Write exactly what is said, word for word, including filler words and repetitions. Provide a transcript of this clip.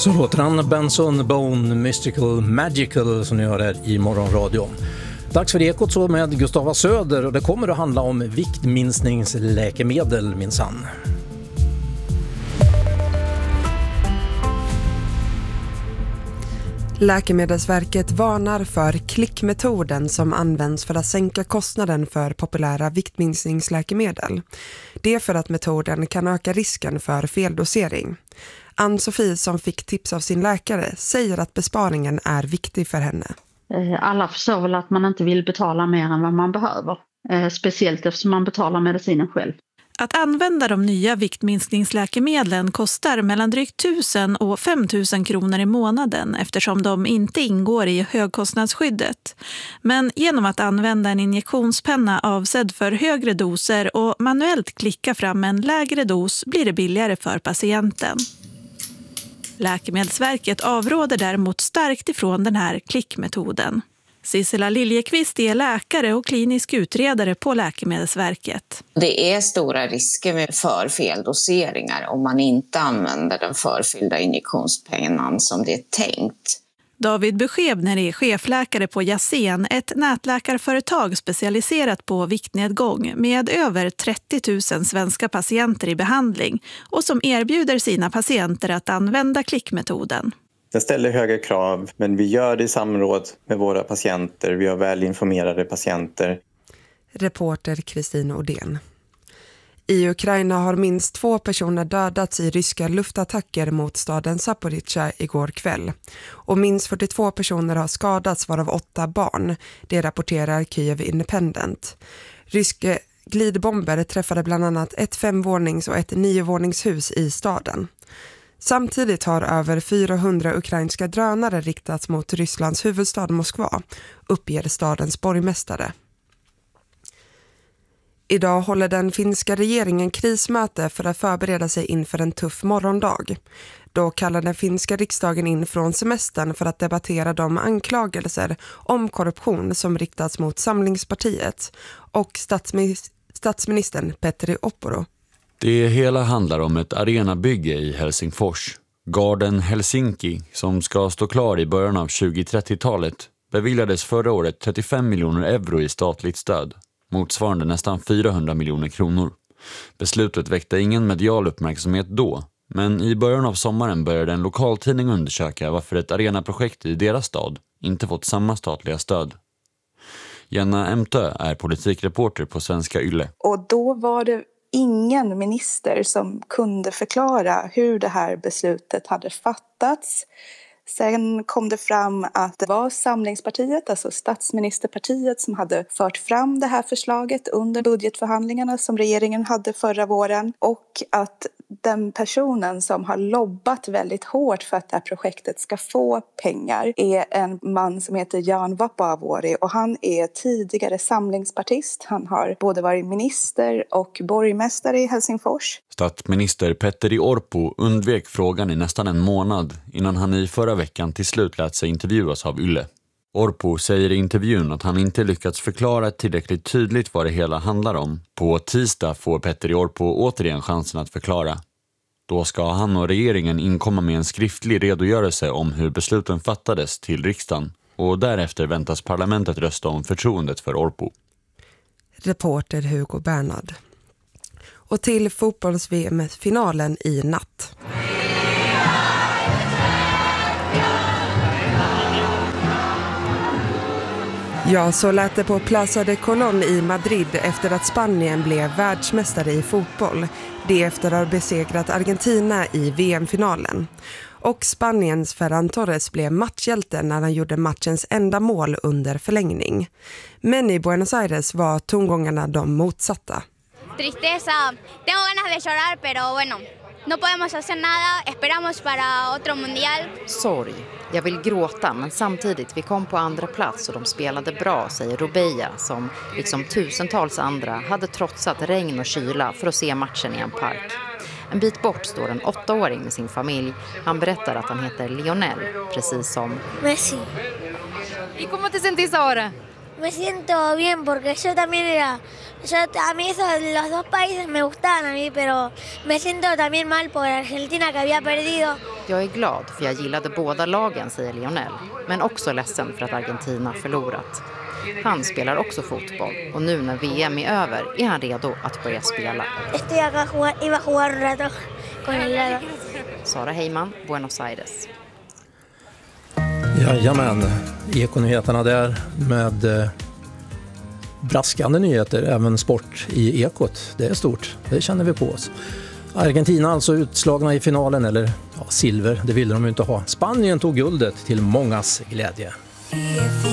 Så låter han Benson Bone Mystical Magical som ni hör här i morgonradion. Dags för Ekot så med Gustava Söder och det kommer att handla om viktminskningsläkemedel minsann. Läkemedelsverket varnar för klickmetoden som används för att sänka kostnaden för populära viktminskningsläkemedel. Det är för att metoden kan öka risken för feldosering. Ann-Sofie som fick tips av sin läkare säger att besparingen är viktig för henne. Alla förstår väl att man inte vill betala mer än vad man behöver. Speciellt eftersom man betalar medicinen själv. Att använda de nya viktminskningsläkemedlen kostar mellan drygt tusen och femtusen kronor i månaden eftersom de inte ingår i högkostnadsskyddet. Men genom att använda en injektionspenna avsedd för högre doser och manuellt klicka fram en lägre dos blir det billigare för patienten. Läkemedelsverket avråder däremot starkt ifrån den här klickmetoden. Sissela Liljekvist är läkare och klinisk utredare på Läkemedelsverket. Det är stora risker för feldoseringar om man inte använder den förfyllda injektionspennan som det är tänkt. David Beskebner är chefläkare på Jasen, ett nätläkarföretag specialiserat på viktnedgång med över trettio tusen svenska patienter i behandling och som erbjuder sina patienter att använda klickmetoden. Den ställer höga krav, men vi gör det i samråd med våra patienter. Vi har väl informerade patienter. Reporter Kristin Odén. I Ukraina har minst två personer dödats i ryska luftattacker mot staden Zaporizjzja igår kväll. Och minst fyrtiotvå personer har skadats varav åtta barn. Det rapporterar Kyiv Independent. Ryska glidbomber träffade bland annat ett femvånings- och ett niovåningshus i staden. Samtidigt har över fyrahundra ukrainska drönare riktats mot Rysslands huvudstad Moskva, uppger stadens borgmästare. Idag håller den finska regeringen krismöte för att förbereda sig inför en tuff morgondag. Då kallar den finska riksdagen in från semestern för att debattera de anklagelser om korruption som riktats mot Samlingspartiet och statsmi- statsministern Petteri Orpo. Det hela handlar om ett arenabygge i Helsingfors. Garden Helsinki, som ska stå klar i början av tjugo-trettiotalet, beviljades förra året trettiofem miljoner euro i statligt stöd, motsvarande nästan fyrahundra miljoner kronor. Beslutet väckte ingen medial uppmärksamhet då, men i början av sommaren började en lokaltidning undersöka varför ett arenaprojekt i deras stad inte fått samma statliga stöd. Jenna Emtö är politikreporter på Svenska Yle. Och då var det ingen minister som kunde förklara hur det här beslutet hade fattats. Sen kom det fram att det var Samlingspartiet, alltså statsministerpartiet, som hade fört fram det här förslaget under budgetförhandlingarna som regeringen hade förra våren. Och att den personen som har lobbat väldigt hårt för att det här projektet ska få pengar är en man som heter Jan Vapaavuori, och han är tidigare samlingspartist. Han har både varit minister och borgmästare i Helsingfors. Statsminister Petteri Orpo undvek frågan i nästan en månad innan han i förra veckan till slut lät sig intervjuas av Yle. Orpo säger i intervjun att han inte lyckats förklara tillräckligt tydligt vad det hela handlar om. På tisdag får Petteri Orpo återigen chansen att förklara. Då ska han och regeringen inkomma med en skriftlig redogörelse om hur besluten fattades till riksdagen, och därefter väntas parlamentet rösta om förtroendet för Orpo. Reporter Hugo Bernhard. Och till fotbolls-V M-finalen i natt. Ja, så lät det på Plaza de Colón i Madrid efter att Spanien blev världsmästare i fotboll. Det efter att ha besegrat Argentina i V M-finalen. Och Spaniens Ferran Torres blev matchhjälte när han gjorde matchens enda mål under förlängning. Men i Buenos Aires var tongångarna de motsatta. Tristeza, tengo ganas de llorar, pero bueno, no podemos hacer nada, esperamos para otro mundial. Sorg. Jag vill gråta, men samtidigt, vi kom på andra plats och de spelade bra, säger Rubeia, som liksom tusentals andra hade trotsat regn och kyla för att se matchen i en park. En bit bort står en åttaåring med sin familj. Han berättar att han heter Lionel, precis som Messi. ¿Y cómo te sentís ahora? Me siento bien porque yo también era... Yo, a mí esos, los dos países me gustaban a mí, pero me siento también mal por Argentina que había perdido. Jag är glad för jag gillade båda lagen, säger Lionel, men också ledsen för att Argentina förlorat. Han spelar också fotboll och nu när V M är över är han redo att börja spela. Sara Heyman, Buenos Aires. Jajamän, Ekonyheterna där med eh, braskande nyheter, även sport i Ekot. Det är stort, det känner vi på oss. Argentina alltså utslagna i finalen, eller ja, silver, det ville de ju inte ha. Spanien tog guldet till mångas glädje.